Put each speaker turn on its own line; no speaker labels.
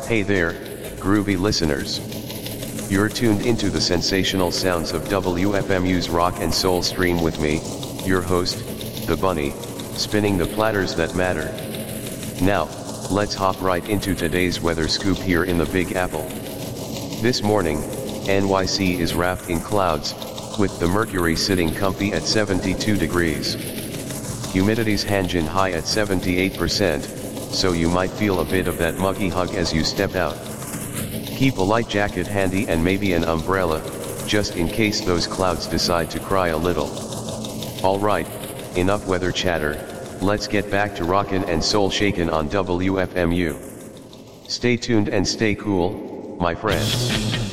Hey there, groovy listeners. You're tuned into the sensational sounds of WFMU's rock and soul stream with me, your host, The Bunny, spinning the platters that matter. Now, let's hop right into today's weather scoop here in the Big Apple. This morning, NYC is wrapped in clouds, with the mercury sitting comfy at 72 degrees. Humidity's hanging high at 78%, so you might feel a bit of that muggy hug as you step out. Keep a light jacket handy and maybe an umbrella, just in case those clouds decide to cry a little. Alright, enough weather chatter, let's get back to rockin' and soul shakin' on WFMU. Stay tuned and stay cool, my friends.